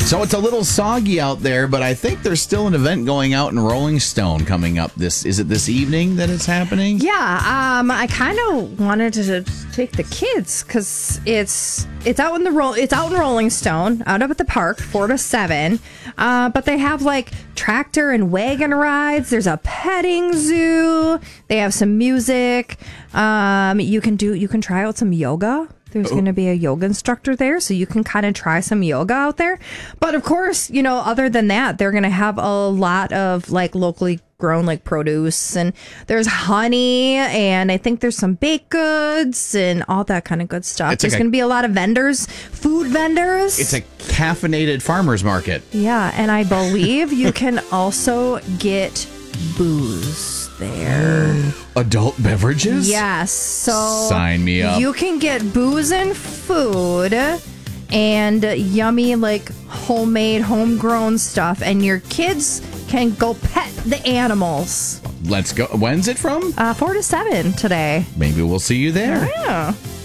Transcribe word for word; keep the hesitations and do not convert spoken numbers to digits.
So it's a little soggy out there, but I think there's still an event going out in Rolling Stone coming up. This is it this evening that it's happening? Yeah, um, I kind of wanted to take the kids because it's it's out in the roll it's out in Rolling Stone, out up at the park, four to seven. Uh, but they have like tractor and wagon rides. There's a petting zoo. They have some music. Um, you can do you can try out some yoga. There's oh. going to be a yoga instructor there, so you can kind of try some yoga out there. But of course, you know, other than that, they're going to have a lot of like locally grown like produce, and there's honey, and I think there's some baked goods and all that kind of good stuff. It's there's like going to be a lot of vendors, food vendors. It's a caffeinated farmer's market. Yeah, and I believe you can also get booze there. Adult beverages? Yes. So sign me up. You can get booze and food and yummy, like homemade, homegrown stuff, and your kids can go pet the animals. Let's go. When's it from? Uh, four to seven today. Maybe we'll see you there. Yeah.